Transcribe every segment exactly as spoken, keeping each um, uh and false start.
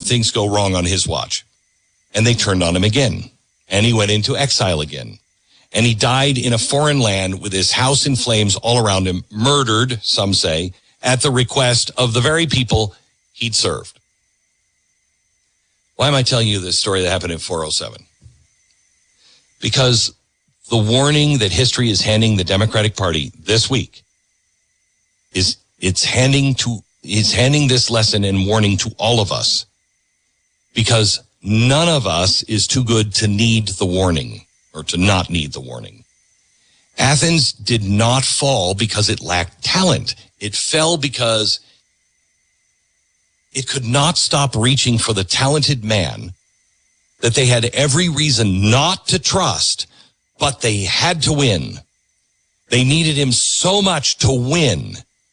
things go wrong on his watch. And they turned on him again. And he went into exile again. And he died in a foreign land with his house in flames all around him, murdered, some say, at the request of the very people he'd served. Why am I telling you this story that happened in four oh seven? Because the warning that history is handing the Democratic Party this week is it's handing to is handing this lesson and warning to all of us, because none of us is too good to need the warning or to not need the warning. Athens did not fall because it lacked talent. It fell because it could not stop reaching for the talented man that they had every reason not to trust, but they had to win. They needed him so much to win.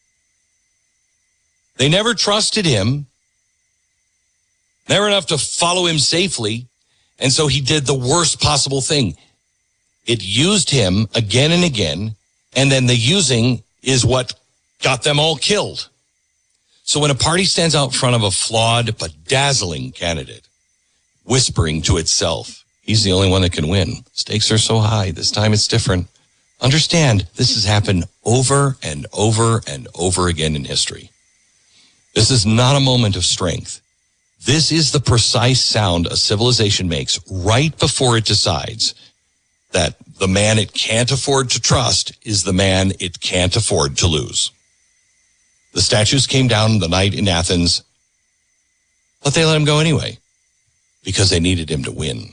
They never trusted him, never enough to follow him safely, and so he did the worst possible thing. It used him again and again, and then the using is what got them all killed. So when a party stands out in front of a flawed but dazzling candidate, whispering to itself, he's the only one that can win. Stakes are so high. This time it's different. Understand, this has happened over and over and over again in history. This is not a moment of strength. This is the precise sound a civilization makes right before it decides that the man it can't afford to trust is the man it can't afford to lose. The statues came down the night in Athens, but they let him go anyway because they needed him to win.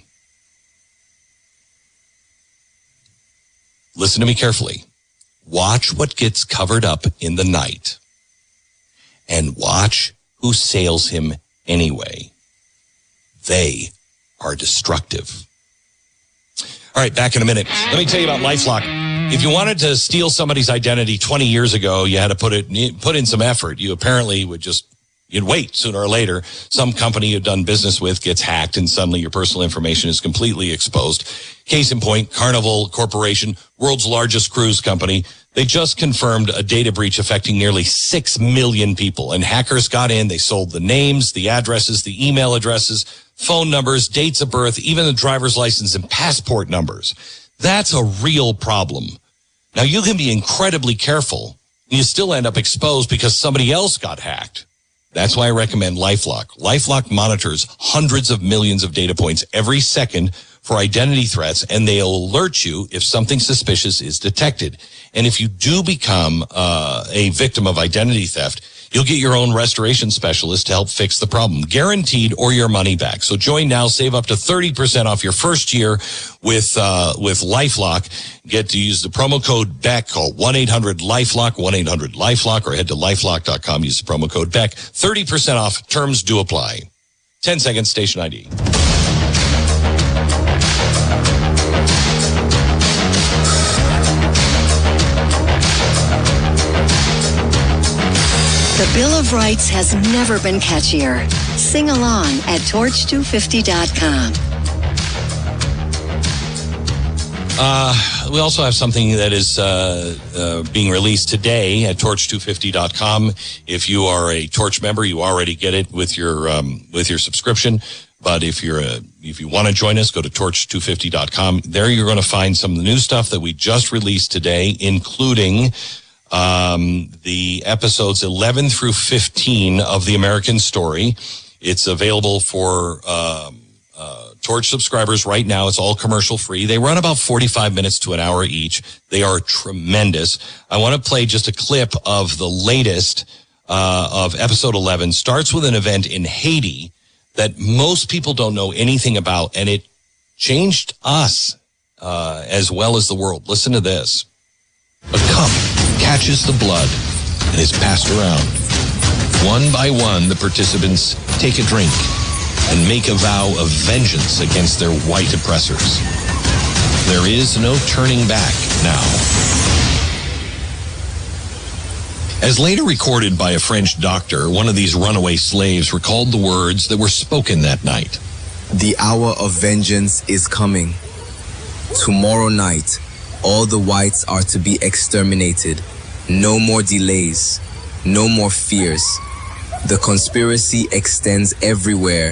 Listen to me carefully. Watch what gets covered up in the night, and watch who sails him anyway. They are destructive. All right, back in a minute. Let me tell you about LifeLock. If you wanted to steal somebody's identity twenty years ago, you had to put it put in some effort. You apparently would just you'd wait. Sooner or later, some company you've done business with gets hacked, and suddenly your personal information is completely exposed. Case in point, Carnival Corporation, world's largest cruise company. They just confirmed a data breach affecting nearly six million people. And hackers got in. They sold the names, the addresses, the email addresses, phone numbers, dates of birth, even the driver's license and passport numbers. That's a real problem. Now, you can be incredibly careful, and you still end up exposed because somebody else got hacked. That's why I recommend LifeLock. LifeLock monitors hundreds of millions of data points every second for identity threats, and they'll alert you if something suspicious is detected. And if you do become uh, a victim of identity theft, you'll get your own restoration specialist to help fix the problem, guaranteed, or your money back. So join now, save up to thirty percent off your first year with uh, with LifeLock. Get to use the promo code BECK. Call one eight hundred LifeLock, one eight hundred LifeLock, or head to lifelock dot com. Use the promo code BECK. thirty percent off. Terms do apply. ten seconds, station I D. The Bill of Rights has never been catchier. Sing along at torch two fifty dot com. Uh, we also have something that is uh, uh, being released today at torch two fifty dot com. If you are a Torch member, you already get it with your um, with your subscription. But if you're a, if you want to join us, go to torch two fifty dot com. There you're going to find some of the new stuff that we just released today, including Um, the episodes eleven through fifteen of The American Story. It's available for um, uh, Torch subscribers right now. It's all commercial free. They run about forty-five minutes to an hour each. They are tremendous. I want to play just a clip of the latest uh, of episode eleven. Starts with an event in Haiti that most people don't know anything about, and it changed us uh, as well as the world. Listen to this. A cup catches the blood and is passed around. One by one, the participants take a drink and make a vow of vengeance against their white oppressors. There is no turning back now. As later recorded by a French doctor, one of these runaway slaves recalled the words that were spoken that night. The hour of vengeance is coming. Tomorrow night, all the whites are to be exterminated. No more delays. No more fears. The conspiracy extends everywhere.